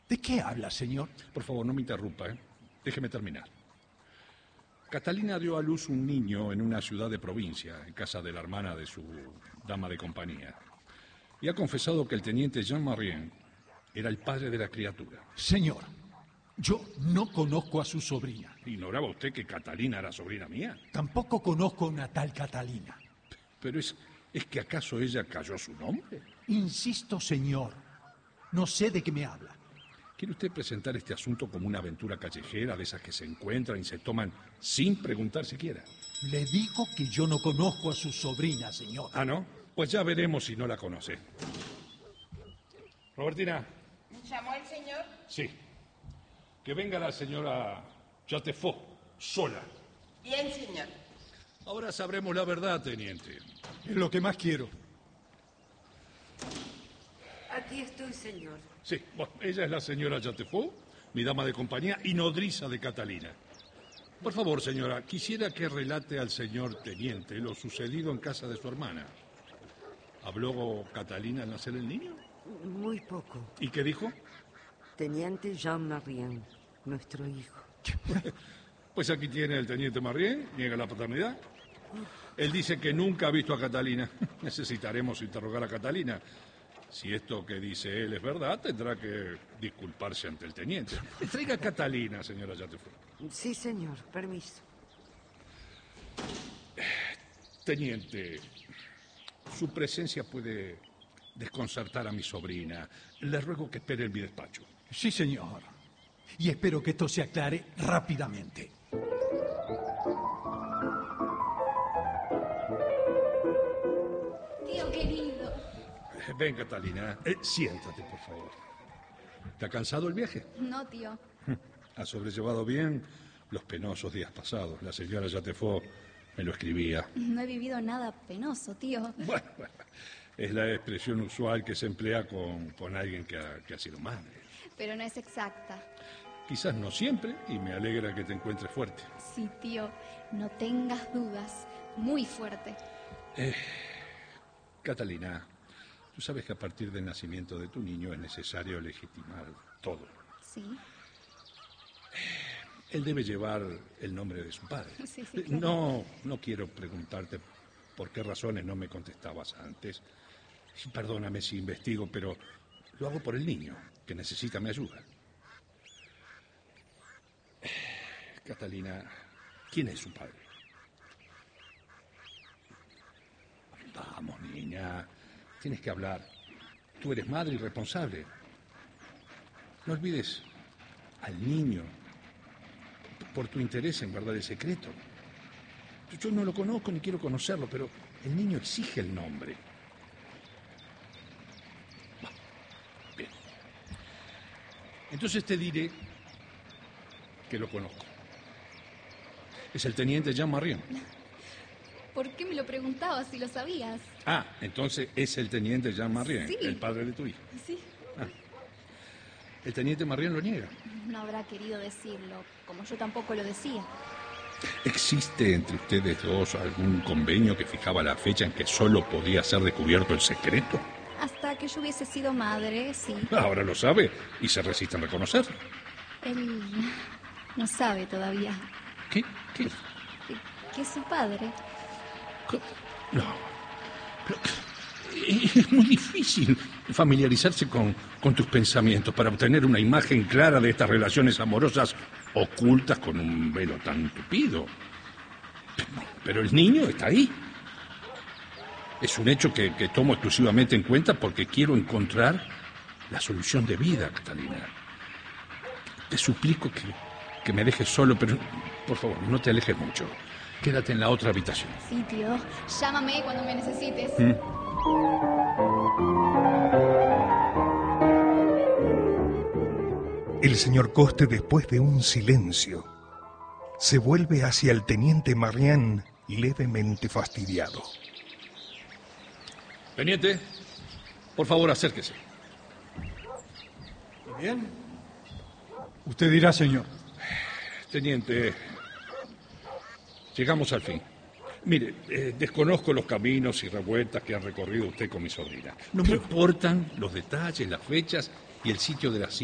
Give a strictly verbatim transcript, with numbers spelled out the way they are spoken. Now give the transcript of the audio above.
¿De qué habla, señor? Por favor, no me interrumpa, ¿eh? Déjeme terminar. Catalina dio a luz un niño en una ciudad de provincia, en casa de la hermana de su dama de compañía. Y ha confesado que el teniente Jean Marien era el padre de la criatura. Señor, yo no conozco a su sobrina. ¿Ignoraba usted que Catalina era sobrina mía? Tampoco conozco a una tal Catalina. Pero es, ¿es que acaso ella cayó su nombre? Insisto, señor, no sé de qué me habla. ¿Quiere usted presentar este asunto como una aventura callejera, de esas que se encuentran y se toman sin preguntar siquiera? Le digo que yo no conozco a su sobrina, señor. ¿Ah, no? Pues ya veremos si no la conoce. Robertina. ¿Llamó el señor? Sí. Que venga la señora Chatefaux, sola. Bien, señor. Ahora sabremos la verdad, teniente. Es lo que más quiero. Aquí estoy, señor. Sí, bueno, ella es la señora Chatefaux, mi dama de compañía y nodriza de Catalina. Por favor, señora, quisiera que relate al señor teniente lo sucedido en casa de su hermana. ¿Habló Catalina al nacer el niño? Muy poco. ¿Y qué dijo? Teniente Jean Marien, nuestro hijo. Pues aquí tiene el teniente Marien, niega la paternidad. Él dice que nunca ha visto a Catalina. Necesitaremos interrogar a Catalina. Si esto que dice él es verdad, tendrá que disculparse ante el teniente. Traiga a Catalina, señora Chatefaux. Sí, señor, permiso. Teniente, su presencia puede desconcertar a mi sobrina. Le ruego que espere en mi despacho. Sí, señor. Y espero que esto se aclare rápidamente. Tío querido. Ven, Catalina. Eh, siéntate, por favor. ¿Te ha cansado el viaje? No, tío. ¿Ha sobrellevado bien los penosos días pasados? La señora Chatefaux me lo escribía. No he vivido nada penoso, tío. Bueno, bueno, es la expresión usual que se emplea con, con alguien que ha, que ha sido madre. Pero no es exacta. Quizás no siempre, y me alegra que te encuentres fuerte. Sí, tío. No tengas dudas. Muy fuerte. Eh, Catalina, tú sabes que a partir del nacimiento de tu niño es necesario legitimar todo. Sí. Él debe llevar el nombre de su padre. Sí, sí, claro. No, no quiero preguntarte por qué razones no me contestabas antes. Perdóname si investigo, pero lo hago por el niño, que necesita mi ayuda. Catalina, ¿quién es su padre? Vamos, niña, tienes que hablar. Tú eres madre y responsable. No olvides al niño por tu interés en guardar el secreto. Yo no lo conozco ni quiero conocerlo, pero el niño exige el nombre. Bien. Entonces te diré que lo conozco. Es el teniente Jean Marien. ¿Por qué me lo preguntabas si lo sabías? Ah, entonces es el teniente Jean Marien, Sí. el padre de tu hijo. Sí. Ah. El teniente Marien lo niega. No habrá querido decirlo, como yo tampoco lo decía. ¿Existe entre ustedes dos algún convenio que fijaba la fecha en que solo podía ser descubierto el secreto? Hasta que yo hubiese sido madre, sí. Ahora lo sabe y se resiste a reconocerlo. Él no sabe todavía ¿Qué? ¿Qué? que, que es su padre. ¿Cómo? No. Pero es muy difícil familiarizarse con, con tus pensamientos para obtener una imagen clara de estas relaciones amorosas ocultas con un velo tan tupido. Pero el niño está ahí. Es un hecho que, que tomo exclusivamente en cuenta porque quiero encontrar la solución de vida, Catalina. Te suplico que, que me dejes solo, pero por favor, no te alejes mucho. Quédate en la otra habitación. Sí, tío. Llámame cuando me necesites. ¿Mm? El señor Coste, después de un silencio, se vuelve hacia el teniente Marien levemente fastidiado. Teniente, por favor, acérquese. Bien. Usted dirá, señor. Teniente, llegamos al fin. Mire, eh, desconozco los caminos y revueltas que ha recorrido usted con mi sobrina. No me importan los detalles, las fechas y el sitio de la cita.